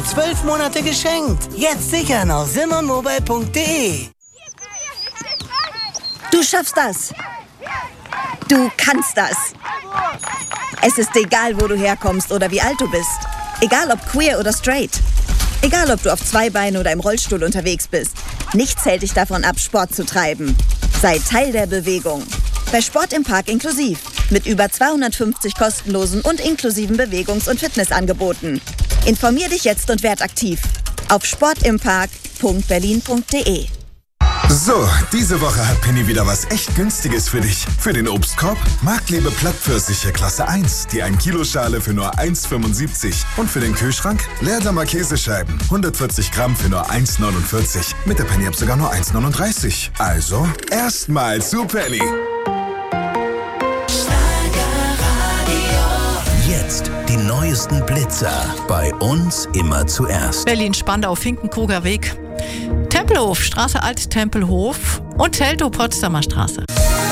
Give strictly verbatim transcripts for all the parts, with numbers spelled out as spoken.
Zwölf Monate geschenkt. Jetzt sichern auf simmermobile punkt de. Du schaffst das. Du kannst das. Es ist egal, wo du herkommst oder wie alt du bist. Egal ob queer oder straight. Egal ob du auf zwei Beinen oder im Rollstuhl unterwegs bist. Nichts hält dich davon ab, Sport zu treiben. Sei Teil der Bewegung. Bei Sport im Park inklusiv. Mit über zweihundertfünfzig kostenlosen und inklusiven Bewegungs- und Fitnessangeboten. Informier dich jetzt und werd aktiv. Auf sportimpark punkt berlin punkt de. So, diese Woche hat Penny wieder was echt Günstiges für dich. Für den Obstkorb Marktliebe Plattpfirsiche Klasse eins, die ein Kilo Schale für nur eins Komma fünfundsiebzig. Und für den Kühlschrank Leerdammer Käsescheiben, hundertvierzig Gramm für nur eins Komma neunundvierzig. Mit der Penny-App sogar nur eins Komma neununddreißig. Also, erstmal zu Penny. Jetzt die neuesten Blitzer. Bei uns immer zuerst. Berlin-Spandau-Finkenkoger Weg, Tempelhof, Straße Alt-Tempelhof und Teltow Potsdamer Straße.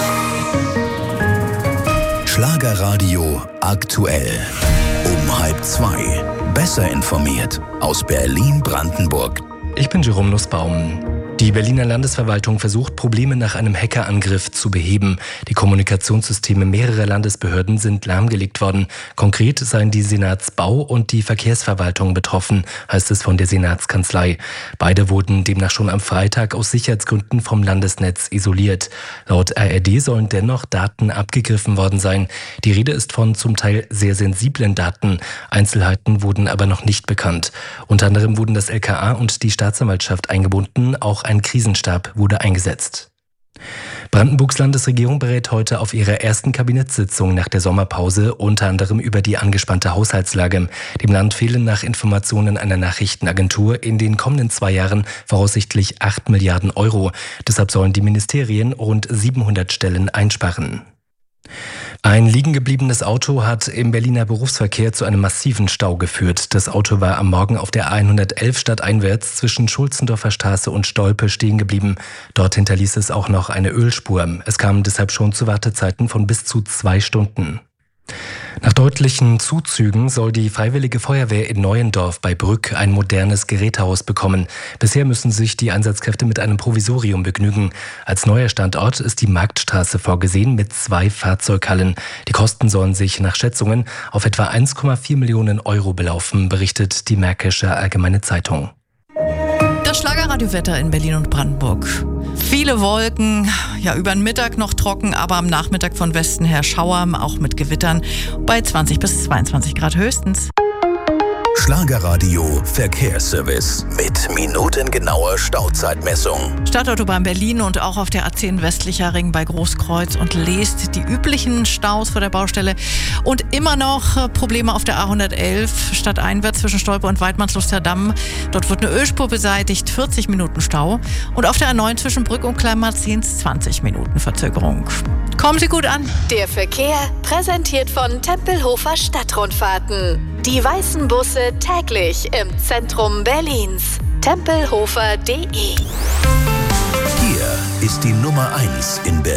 Schlagerradio aktuell. Um halb zwei. Besser informiert aus Berlin-Brandenburg. Ich bin Jerome Nussbaum. Die Berliner Landesverwaltung versucht, Probleme nach einem Hackerangriff zu beheben. Die Kommunikationssysteme mehrerer Landesbehörden sind lahmgelegt worden. Konkret seien die Senatsbau- und die Verkehrsverwaltung betroffen, heißt es von der Senatskanzlei. Beide wurden demnach schon am Freitag aus Sicherheitsgründen vom Landesnetz isoliert. Laut R R D sollen dennoch Daten abgegriffen worden sein. Die Rede ist von zum Teil sehr sensiblen Daten. Einzelheiten wurden aber noch nicht bekannt. Unter anderem wurden das L K A und die Staatsanwaltschaft eingebunden. Auch ein Krisenstab wurde eingesetzt. Brandenburgs Landesregierung berät heute auf ihrer ersten Kabinettssitzung nach der Sommerpause unter anderem über die angespannte Haushaltslage. Dem Land fehlen nach Informationen einer Nachrichtenagentur in den kommenden zwei Jahren voraussichtlich acht Milliarden Euro. Deshalb sollen die Ministerien rund siebenhundert Stellen einsparen. Ein liegen gebliebenes Auto hat im Berliner Berufsverkehr zu einem massiven Stau geführt. Das Auto war am Morgen auf der A hundertelf stadteinwärts zwischen Schulzendorfer Straße und Stolpe stehen geblieben. Dort hinterließ es auch noch eine Ölspur. Es kam deshalb schon zu Wartezeiten von bis zu zwei Stunden. Nach deutlichen Zuzügen soll die Freiwillige Feuerwehr in Neuendorf bei Brück ein modernes Gerätehaus bekommen. Bisher müssen sich die Einsatzkräfte mit einem Provisorium begnügen. Als neuer Standort ist die Marktstraße vorgesehen mit zwei Fahrzeughallen. Die Kosten sollen sich nach Schätzungen auf etwa eins Komma vier Millionen Euro belaufen, berichtet die Märkische Allgemeine Zeitung. Das Schlagerradiowetter in Berlin und Brandenburg. Viele Wolken, ja über den Mittag noch trocken, aber am Nachmittag von Westen her Schauer, auch mit Gewittern, bei zwanzig bis zweiundzwanzig Grad höchstens. Schlagerradio Verkehrsservice mit minutengenauer Stauzeitmessung. Stadtautobahn Berlin und auch auf der A zehn westlicher Ring bei Großkreuz und Leest die üblichen Staus vor der Baustelle. Und immer noch Probleme auf der A hundertelf stadteinwärts zwischen Stolpe und Weidmannsluster Damm. Dort wird eine Ölspur beseitigt, vierzig Minuten Stau. Und auf der A neun zwischen Brück und Kleinmarkt zehn bis zwanzig Minuten Verzögerung. Kommen Sie gut an. Der Verkehr präsentiert von Tempelhofer Stadtrundfahrten. Die weißen Busse täglich im Zentrum Berlins. tempelhofer punkt de. Hier ist die Nummer eins in Berlin.